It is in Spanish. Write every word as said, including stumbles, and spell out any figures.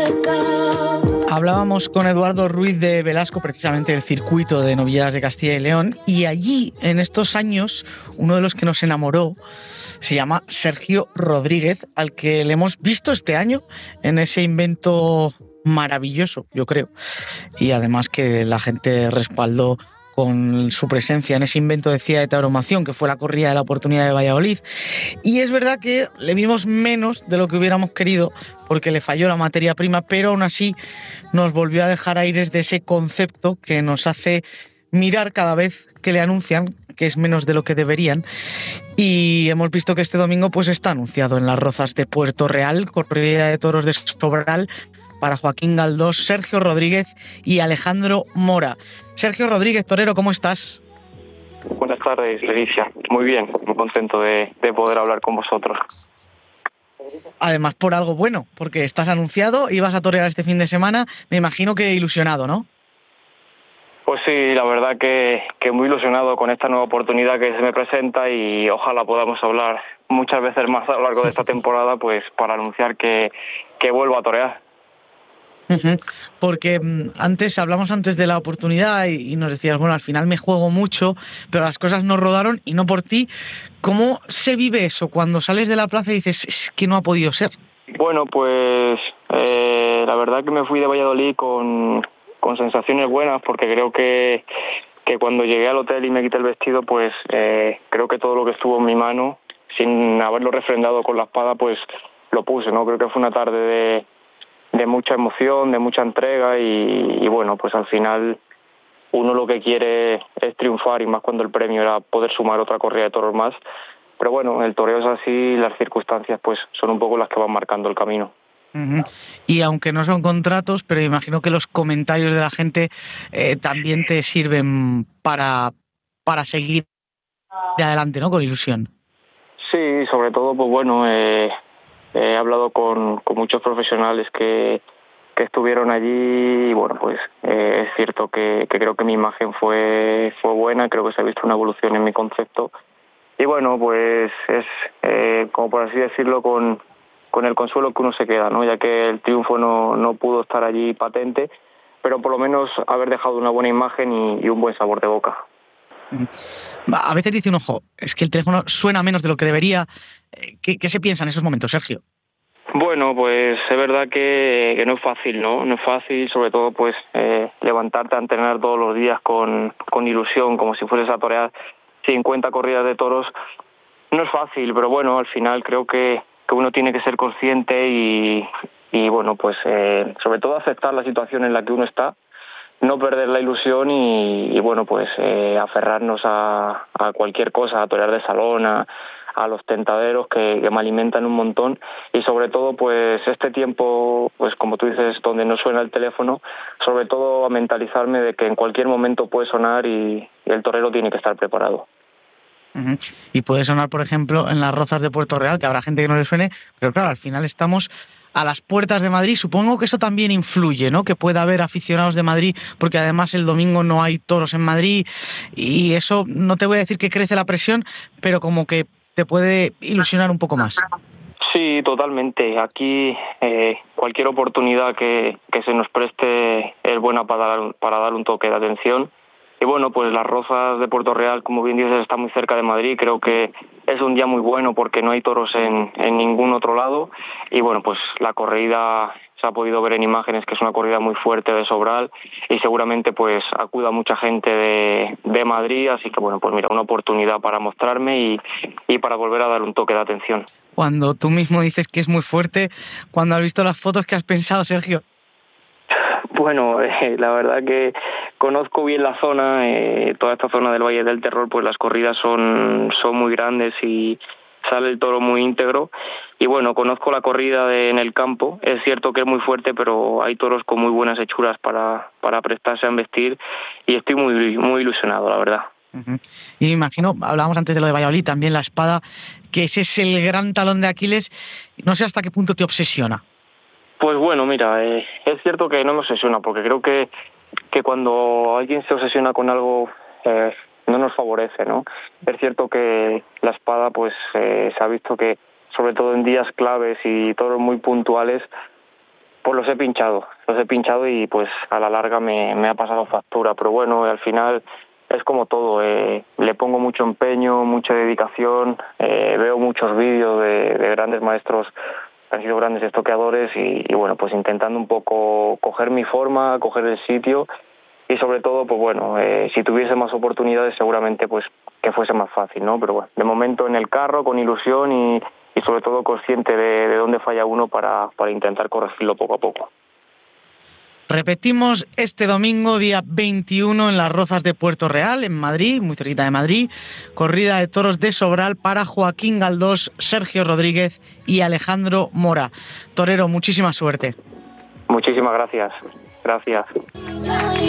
Hablábamos con Eduardo Ruiz de Velasco, precisamente del circuito de novilladas de Castilla y León, y allí, en estos años, uno de los que nos enamoró se llama Sergio Rodríguez, al que le hemos visto este año en ese invento maravilloso, yo creo, y además que la gente respaldó con su presencia en ese invento de C I A de tauromación, que fue la corrida de la oportunidad de Valladolid. Y es verdad que le vimos menos de lo que hubiéramos querido, porque le falló la materia prima, pero aún así nos volvió a dejar aires de ese concepto que nos hace mirar cada vez que le anuncian, que es menos de lo que deberían. Y hemos visto que este domingo pues está anunciado en las Rozas de Puerto Real, corrida de toros de Sobral, para Joaquín Galdós, Sergio Rodríguez y Alejandro Mora. Sergio Rodríguez, torero, ¿cómo estás? Buenas tardes, Leticia. Muy bien, muy contento de, de poder hablar con vosotros. Además, por algo bueno, porque estás anunciado y vas a torear este fin de semana, me imagino que ilusionado, ¿no? Pues sí, la verdad que, que muy ilusionado con esta nueva oportunidad que se me presenta y ojalá podamos hablar muchas veces más a lo largo de esta temporada, pues para anunciar que, que vuelvo a torear. Uh-huh. Porque antes, hablamos antes de la oportunidad y, y nos decías, bueno, al final me juego mucho, pero las cosas no rodaron y no por ti. ¿Cómo se vive eso cuando sales de la plaza y dices, es que no ha podido ser? Bueno, pues eh, la verdad que me fui de Valladolid con, con sensaciones buenas, porque creo que, que cuando llegué al hotel y me quité el vestido, pues eh, creo que todo lo que estuvo en mi mano, sin haberlo refrendado con la espada, pues lo puse, ¿no? Creo que fue una tarde de de mucha emoción, de mucha entrega y, y bueno, pues al final uno lo que quiere es triunfar y más cuando el premio era poder sumar otra corrida de toros más. Pero bueno, el toreo es así, las circunstancias pues son un poco las que van marcando el camino. Uh-huh. Y aunque no son contratos, pero imagino que los comentarios de la gente eh, también te sirven para, para seguir adelante, ¿no? Con ilusión. Sí, sobre todo, pues bueno, eh, he hablado con, con muchos profesionales que, que estuvieron allí y bueno, pues eh, es cierto que, que creo que mi imagen fue, fue buena, creo que se ha visto una evolución en mi concepto y bueno, pues es eh, como por así decirlo con, con el consuelo que uno se queda, ¿no? Ya que el triunfo no, no pudo estar allí patente, pero por lo menos haber dejado una buena imagen y, y un buen sabor de boca. A veces dice un ojo, es que el teléfono suena menos de lo que debería. ¿Qué, qué se piensa en esos momentos, Sergio? Bueno, pues es verdad que, que no es fácil, ¿no? No es fácil, sobre todo, pues eh, levantarte a entrenar todos los días con, con ilusión, como si fueses a torear cincuenta corridas de toros. No es fácil, pero bueno, al final creo que, que uno tiene que ser consciente y, y bueno, pues eh, sobre todo aceptar la situación en la que uno está, no perder la ilusión y, y bueno, pues eh, aferrarnos a, a cualquier cosa, a torear de salón, a, a los tentaderos que, que me alimentan un montón y sobre todo pues este tiempo, pues como tú dices, donde no suena el teléfono, sobre todo a mentalizarme de que en cualquier momento puede sonar y, y el torero tiene que estar preparado. Uh-huh. Y puede sonar, por ejemplo, en las Rozas de Puerto Real, que habrá gente que no le suene, pero claro, al final estamos a las puertas de Madrid. Supongo que eso también influye, ¿no? Que pueda haber aficionados de Madrid, porque además el domingo no hay toros en Madrid y eso, no te voy a decir que crece la presión, pero como que te puede ilusionar un poco más. Sí, totalmente. Aquí eh, cualquier oportunidad que, que se nos preste es buena para dar, para dar un toque de atención. Y bueno, pues las Rozas de Puerto Real, como bien dices, está muy cerca de Madrid. Creo que es un día muy bueno porque no hay toros en, en ningún otro lado. Y bueno, pues la corrida se ha podido ver en imágenes que es una corrida muy fuerte de Sobral y seguramente pues acuda mucha gente de, de Madrid. Así que bueno, pues mira, una oportunidad para mostrarme y, y para volver a dar un toque de atención. Cuando tú mismo dices que es muy fuerte, cuando has visto las fotos, ¿qué has pensado, Sergio? Bueno, eh, la verdad que conozco bien la zona, eh, toda esta zona del Valle del Terror, pues las corridas son, son muy grandes y sale el toro muy íntegro. Y bueno, conozco la corrida de, en el campo, es cierto que es muy fuerte, pero hay toros con muy buenas hechuras para, para prestarse a embestir y estoy muy, muy ilusionado, la verdad. Uh-huh. Y me imagino, hablábamos antes de lo de Valladolid, también la espada, que ese es el gran talón de Aquiles, no sé hasta qué punto te obsesiona. Pues bueno, mira, eh, es cierto que no me obsesiona, porque creo que, que cuando alguien se obsesiona con algo eh, no nos favorece, ¿no? Es cierto que la espada pues eh, se ha visto que, sobre todo en días claves y toros muy puntuales, pues los he pinchado, los he pinchado y pues a la larga me, me ha pasado factura, pero bueno, al final es como todo, eh, le pongo mucho empeño, mucha dedicación, eh, veo muchos vídeos de, de grandes maestros que han sido grandes estoqueadores y, y bueno, pues intentando un poco coger mi forma, coger el sitio y sobre todo, pues bueno, eh, si tuviese más oportunidades seguramente pues que fuese más fácil, ¿no? Pero bueno, de momento en el carro, con ilusión y, y sobre todo consciente de, de dónde falla uno para, para intentar corregirlo poco a poco. Repetimos este domingo, día veintiuno, en Las Rozas de Puerto Real, en Madrid, muy cerquita de Madrid, corrida de toros de Sobral para Joaquín Galdós, Sergio Rodríguez y Alejandro Mora. Torero, muchísima suerte. Muchísimas gracias. Gracias.